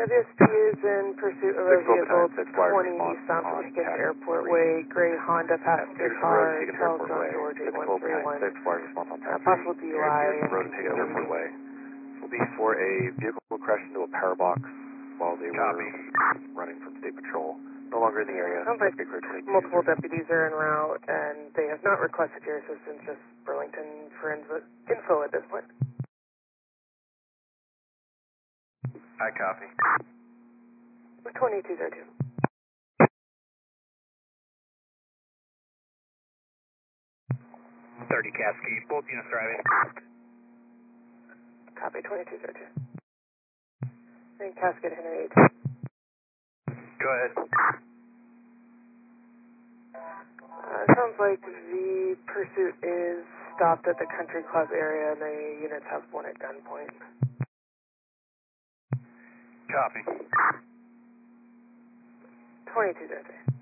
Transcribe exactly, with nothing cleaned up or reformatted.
R V S P is in pursuit of a vehicle twenty eastbound from Higgins Airport Way, gray Honda passenger car, Charles John George eight one three one. Uh, possible D U I and Road Higgins Airport Way. This will be for a vehicle crash into a power box while they Copy. were running from State Patrol. No longer in the area. Sounds like multiple deputies are en route, and they have not requested your assistance, just Burlington Forensic Info at this point. I copy. twenty-two oh two. thirty Cascade, both units driving. Copy, twenty-two oh two. And Cascade Henry eighteen. Go ahead. Uh, sounds like the pursuit is stopped at the Country Club area, and the units have one at gunpoint. Copy. twenty-two oh three.